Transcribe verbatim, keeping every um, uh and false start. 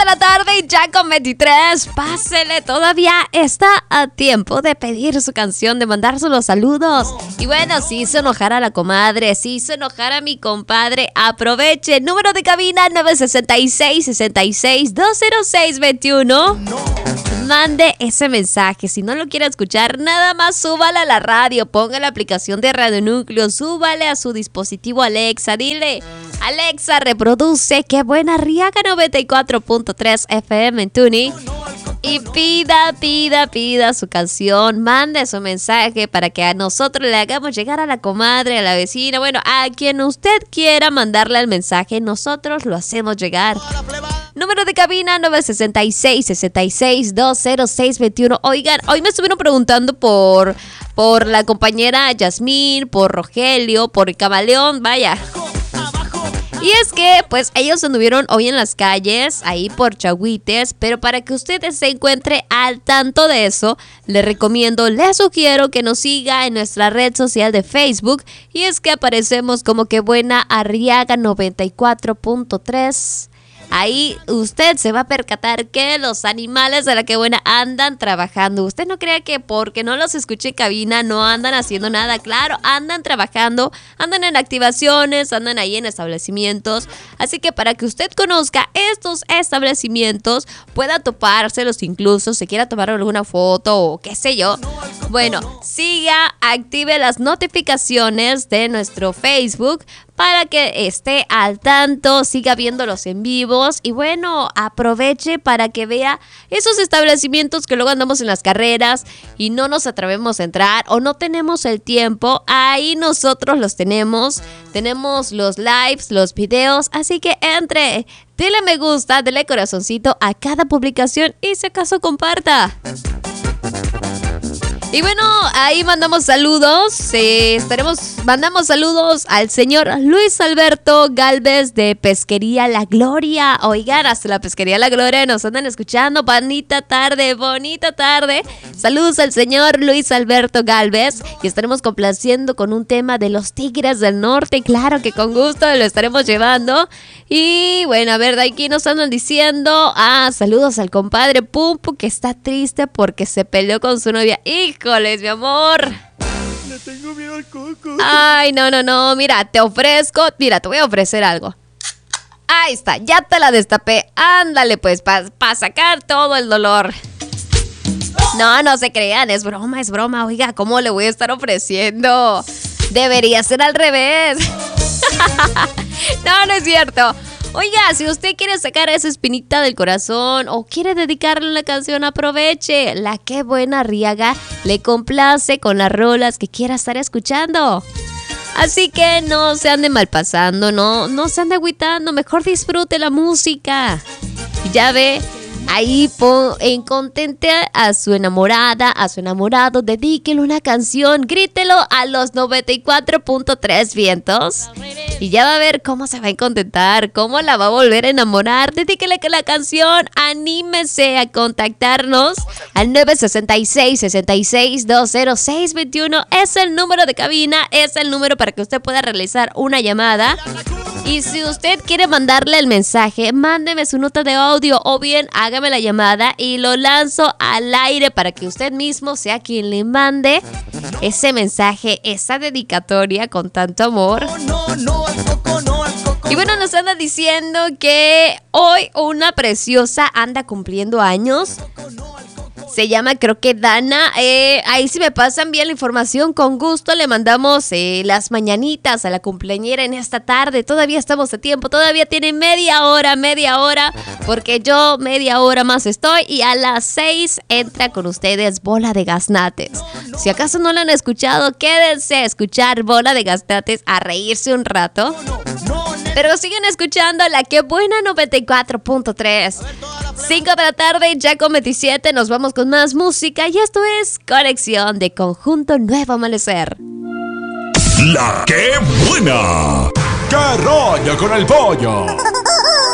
la tarde y ya con veintitrés. Pásele, todavía está a tiempo de pedir su canción, de mandar los saludos. Y bueno, si hizo enojar a la comadre, si hizo enojar a mi compadre, aproveche. Número de cabina nueve seis seis, seis seis, dos cero seis, veintiuno. Mande ese mensaje. Si no lo quiere escuchar, nada más súbale a la radio. Ponga la aplicación de Radio Núcleo. Súbale a su dispositivo Alexa. Dile: Alexa, reproduce Qué Buena Arriaga noventa y cuatro punto tres F M en Tuning. Y pida, pida, pida su canción. Mande su mensaje para que a nosotros le hagamos llegar a la comadre, a la vecina. Bueno, a quien usted quiera mandarle el mensaje, nosotros lo hacemos llegar. Número de cabina nueve seis seis, seis seis, dos cero seis, veintiuno. Oigan, hoy me estuvieron preguntando por, por la compañera Yasmín, por Rogelio, por el Camaleón, vaya. Y es que, pues, ellos anduvieron hoy en las calles, ahí por Chahuites, pero para que usted se encuentre al tanto de eso, le recomiendo, le sugiero que nos siga en nuestra red social de Facebook, y es que aparecemos como Qué Buena Arriaga noventa y cuatro punto tres. Ahí usted se va a percatar que los animales de la Qué Buena andan trabajando. Usted no crea que porque no los escuche en cabina no andan haciendo nada. Claro, andan trabajando, andan en activaciones, andan ahí en establecimientos. Así que para que usted conozca estos establecimientos, pueda topárselos incluso, se quiera tomar alguna foto o qué sé yo. Bueno, siga, active las notificaciones de nuestro Facebook para que esté al tanto, siga viéndolos en vivos y bueno, aproveche para que vea esos establecimientos que luego andamos en las carreras y no nos atrevemos a entrar o no tenemos el tiempo. Ahí nosotros los tenemos, tenemos los lives, los videos, así que entre, dele me gusta, dele corazoncito a cada publicación y si acaso comparta. Y bueno, ahí mandamos saludos, eh, estaremos, mandamos saludos al señor Luis Alberto Galvez de Pesquería La Gloria. Oigan, hasta la Pesquería La Gloria nos andan escuchando, bonita tarde, bonita tarde. Saludos al señor Luis Alberto Galvez y estaremos complaciendo con un tema de los Tigres del Norte, claro que con gusto lo estaremos llevando. Y bueno, a ver, de aquí nos andan diciendo, ah, saludos al compadre Pumpu que está triste porque se peleó con su novia. Híjoles, mi amor. Le tengo miedo al coco. Ay, no, no, no, mira, te ofrezco, mira, te voy a ofrecer algo. Ahí está, ya te la destapé. Ándale pues, para pa sacar todo el dolor. No, no se crean, es broma, es broma. Oiga, ¿cómo le voy a estar ofreciendo? Debería ser al revés. No, no es cierto. Oiga, si usted quiere sacar esa espinita del corazón o quiere dedicarle una canción, aproveche. La Qué Buena Arriaga le complace con las rolas que quiera estar escuchando. Así que no se ande malpasando, no, no se ande agüitando, mejor disfrute la música. Ya ve, ahí pon, en contente a su enamorada, a su enamorado, dedíquele una canción, grítelo a los noventa y cuatro punto tres vientos. Y ya va a ver cómo se va a contentar, cómo la va a volver a enamorar. Dedíquele que la canción, anímese a contactarnos al nueve seis seis, seis seis, dos cero seis, veintiuno. Es el número de cabina, es el número para que usted pueda realizar una llamada. Y si usted quiere mandarle el mensaje, mándeme su nota de audio o bien hágame la llamada y lo lanzo al aire para que usted mismo sea quien le mande ese mensaje, esa dedicatoria con tanto amor. Y bueno, nos anda diciendo que hoy una preciosa anda cumpliendo años. Se llama, creo que Dana. Eh, ahí si me pasan bien la información, con gusto le mandamos eh, las mañanitas a la cumpleañera en esta tarde. Todavía estamos a tiempo, todavía tiene media hora, media hora, porque yo media hora más estoy y a las seis entra con ustedes Bola de Gaznates. Si acaso no lo han escuchado, quédense a escuchar Bola de Gaznates, a reírse un rato. Pero siguen escuchando la Qué Buena noventa y cuatro punto tres. cinco de la tarde, ya con veintisiete, nos vamos con más música y esto es Conexión de Conjunto Nuevo Amanecer. La Qué Buena. ¡Qué rollo con el pollo!